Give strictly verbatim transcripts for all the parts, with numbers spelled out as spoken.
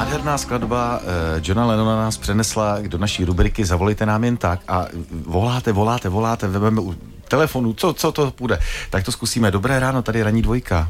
Nádherná skladba uh, Johna Lennona nás přenesla do naší rubriky Zavolejte nám jen tak a voláte, voláte, voláte, vememe u telefonu, co, co to půjde. Tak to zkusíme. Dobré ráno, tady ranní dvojka.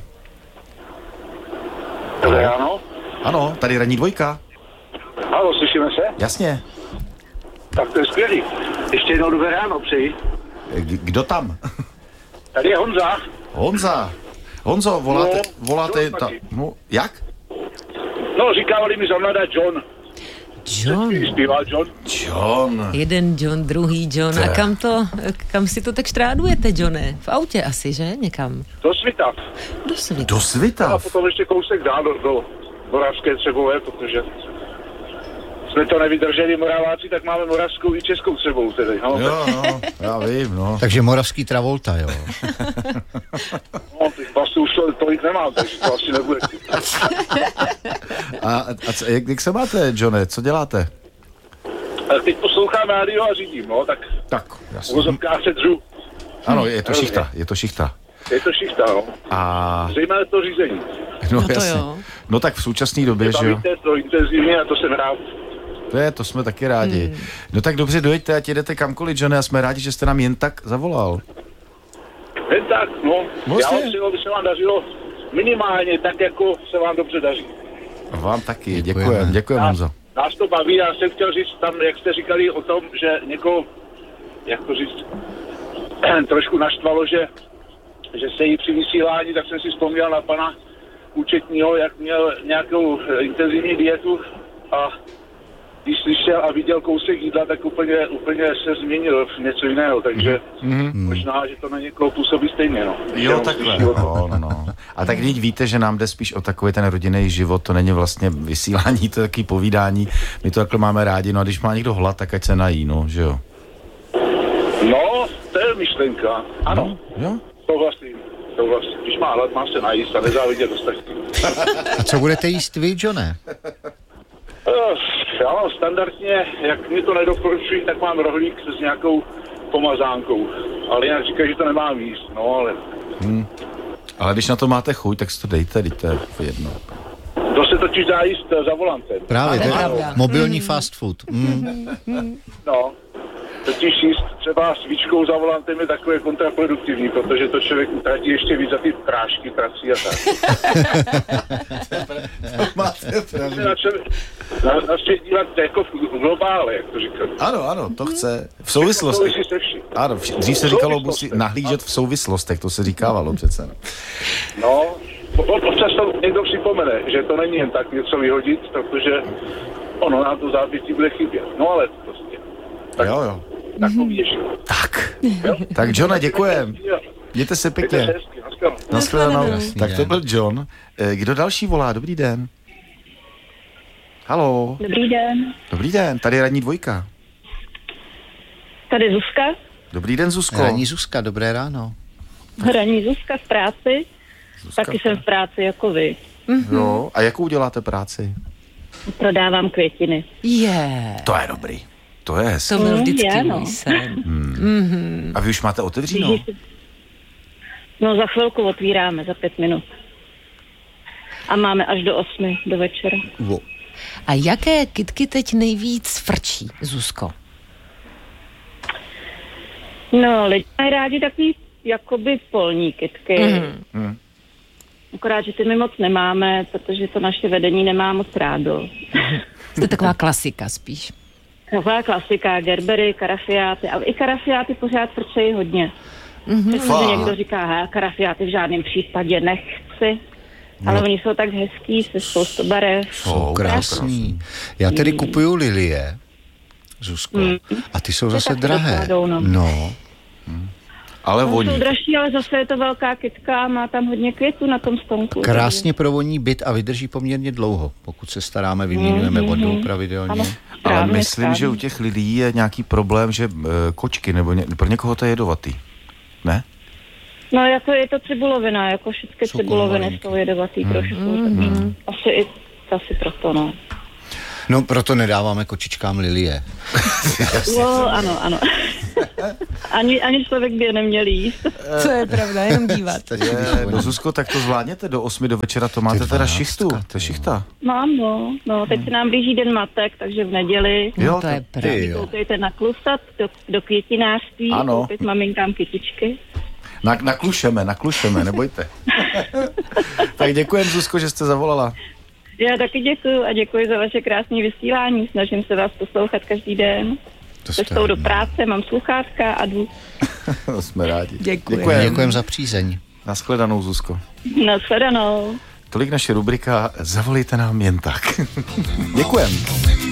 Dobré ráno. Ano, tady ranní dvojka. Haló, slyšíme se? Jasně. Tak to je skvělý. Ještě jednou dobré ráno přeji. G- kdo tam? Tady je Honza. Honza. Honzo, voláte, No, voláte, John ta, taky. no, jak? No, říkávali mi za mladá John. John. Zpíval John. John. Jeden John, druhý John. To je- A kam to, kam si to tak štrádujete, Johne? V autě asi, že? Někam. Do Svitav. Do světa. Do A Svitav. potom ještě kousek dál do, do Moravské Třebové, protože jsme to nevydrželi Moraváci, tak máme moravskou i českou Třebou tedy. No, Jo, no, já vím, no. Takže moravský Travolta, jo. no těch pasů už to, tolik nemám, takže to asi nebude. A, a co, jak, jak se máte, Johne, co děláte? A teď poslouchám rádio a řídím, no, tak Tak, v jasně. vozovkách se dřu. Ano, je to Hrozně. šichta, je to šichta. Je to šichta, no. A, Zejména to řízení. no, No to jasně. jo. No tak v současné době, že jo. Bavíte to intenzivně a to jsem rád. To je, to jsme taky rádi. Hmm. No tak dobře, dojeďte, ať jedete kamkoliv, Johne, a jsme rádi, že jste nám jen tak zavolal. Jen tak, no. Vlastně. Já vám přeju, aby se vám dařilo minimálně tak, jako se vám dobře daří. A vám taky, Děkujeme. děkujeme, děkujeme, Honzo. Nás to baví, já jsem chtěl říct tam, jak jste říkali o tom, že někoho, jak to říct, trošku naštvalo, že, že se jí při vysílání, tak jsem si vzpomněl na pana účetního, jak měl nějakou intenzivní dietu a když slyšel a viděl kousek jídla, tak úplně, úplně se změnil v něco jiného, takže mm-hmm. možná, že to na někoho působí stejně, no. Jo, Jenom takhle. slyší o tom. No, no, no. A tak teď víte, že nám jde spíš o takový ten rodinný život, to není vlastně vysílání, to je taky povídání. My to takhle máme rádi, no a když má někdo hlad, tak ať se nají, no, že jo. No, to je myšlenka. Ano, Jo? souhlasím. souhlasím. Když má hlad, má se najíst a nezávidět ostatní. A co budete jíst vy, Johne? Eh, Já mám standardně, jak mi to nedoporučují, tak mám rohlík s nějakou pomazánkou. Ale jinak říkají, že to nemám jíst, no ale Ale když na to máte chuť, tak si to dejte, dejte jedno. to se totiž dá jíst eh, za volantem. Právě, To je to je pravda. mobilní fast food. Mm. No, totiž jíst třeba svíčkou za volantem je takové kontraproduktivní, protože to člověk utratí ještě víc za ty prášky, prací a tak. Máte pravdu. Na, na, na svět dívat jako v globále, jak to říkám. Ano, ano, to chce. V souvislostech. Souvisí se vším. Ano, vš- dřív se říkalo, musí Souvislostech. nahlížet v souvislostech, to se říkávalo přece. No, o- občas to někdo připomene, že to není jen tak něco vyhodit, protože ono nám to zápětí bude chybět. No ale prostě. Tak, Jo, jo. takový je život. Tak. Tak, Johne, děkujem. Mějte se Mějte se pěkně. hezky, nashledanou. Naschledanou. Krásný Tak to den. byl John. Eh, Kdo další volá? Dobrý den. Haló. Dobrý den, Dobrý den, tady je radní dvojka. tady Zuzka, Dobrý den, Zuzko. Ranní Zuzka, dobré ráno. hraní Zuzka v práci, Zuzka. taky jsem v práci jako vy. Jo, a jakou děláte práci? Prodávám květiny. Je. To je dobrý. To je hezký. To byl Mm, vždycky je, no. můj sen. A vy už máte otevříno? Blíží se- No za chvilku otvíráme, za pět minut. A máme až do osmi, do večera. Wo. A jaké kytky teď nejvíc frčí, Zuzko? No, lidi mají rádi takový jakoby polní kytky. Mhm. Akorát, že ty my moc nemáme, protože to naše vedení nemá moc rádo. To je taková klasika spíš. Taková klasika, gerbery, karafiáty. A i karafiáty pořád frčejí hodně. Mm-hmm. Fakt? Někdo říká, he, karafiáty v žádném případě nechci. Ale oni jsou tak hezký, se spoustu barev. Jsou krásný. Já tedy kupuju lilie, Zuzko, a ty jsou zase taky drahé. dokladou, no. No, Ale No, voní. jsou dražší, ale zase je to velká kytka a má tam hodně květů na tom stonku. krásně provoní byt a vydrží poměrně dlouho, pokud se staráme, vyměňujeme vodu pravidelně. Ano. Ale Správně, myslím, správně. že u těch lidí je nějaký problém, že e, kočky, nebo ně, pro někoho to je jedovatý. Ne? No jako je to cibulovina, jako všechny Jsou cibuloviny kolovalinky. jsou jedovatý trošku. Mm-hmm. Asi i asi proto, no. No, proto nedáváme kočičkám lilie. Jo, ano, ano. Ani, ani člověk by je neměl jíst. Co je pravda, jenom dívat. Je, no Zuzko, tak to zvládněte do osmi do večera, to máte teda šichtu, to je šichta. Mám, no. No, teď se nám blíží Den matek, takže v neděli Jo, No to je pravda. Ty jo. koukejte na Klusat, do, do květinářství, Ano. koupit maminkám kytičky. Na, naklušeme, naklušeme, nebojte. Tak děkujem, Zuzko, že jste zavolala. Já taky děkuji a děkuji za vaše krásné vysílání. Snažím se vás poslouchat každý den. To jste Cestou do hodná. práce, mám sluchátka a jdu. Jsme rádi. Děkujem. Děkujem. Děkujem za přízeň. Nashledanou, Zuzko. Nashledanou. Tolik naše rubrika Zavolejte nám jen tak. Děkujem.